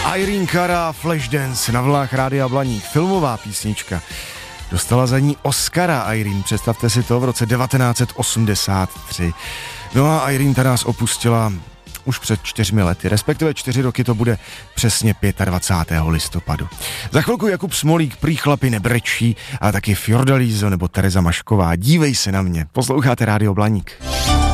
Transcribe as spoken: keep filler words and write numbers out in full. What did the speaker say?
Irene Cara, Flashdance na vlnách Rádia Blaník, filmová písnička. Dostala za ní Oscara Irene, představte si to, v roce devatenáct set osmdesát tři. No a Irene ta nás opustila už před čtyřmi lety, respektive čtyři roky to bude přesně dvacátého pátého listopadu. Za chvilku Jakub Smolík, Prý chlapi nebrečí, a taky Fjordalízo nebo Tereza Mašková. Dívej se na mě, posloucháte Rádio Blaník.